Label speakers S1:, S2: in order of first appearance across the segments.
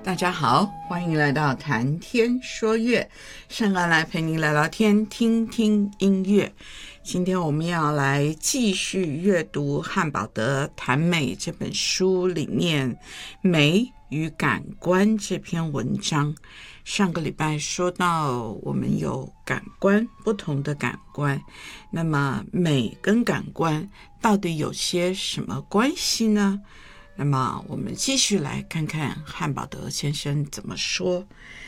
S1: 大家好，欢迎来到谈天说乐，上岸来陪您聊聊天，听听音乐。今天我们要来继续阅读汉堡德谈美这本书里面美与感官这篇文章。上个礼拜说到我们有感官，不同的感官，那么美跟感官到底有些什么关系呢？那么我们继续来看看汉堡德先生怎么说。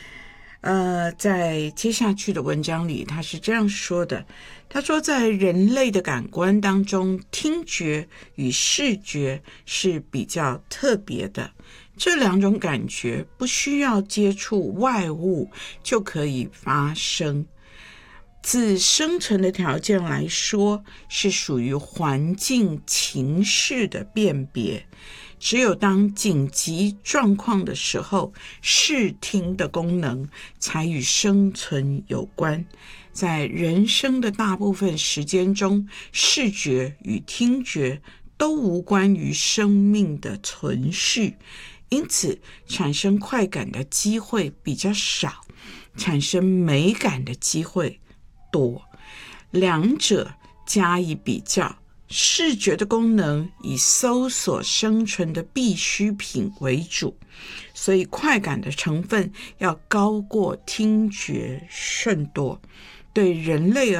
S1: 在接下去的文章里，他是这样说的。他说，在人类的感官当中，听觉与视觉是比较特别的。这两种感觉不需要接触外物就可以发生。自生存的条件来说，是属于环境情势的辨别。只有当紧急状况的时候，视听的功能才与生存有关。在人生的大部分时间中，视觉与听觉都无关于生命的存续，因此产生快感的机会比较少，产生美感的机会多。两者加以比较，视觉的功能以搜索生存的必需品为主，所以快感的成分要高过听觉甚多。对人类